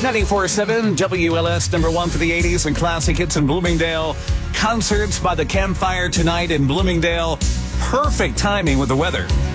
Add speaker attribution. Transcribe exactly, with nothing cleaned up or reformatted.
Speaker 1: ninety-four point seven W L S, number one for the eighties and classic hits in Bloomingdale. Concerts by the campfire tonight in Bloomingdale. Perfect timing with the weather.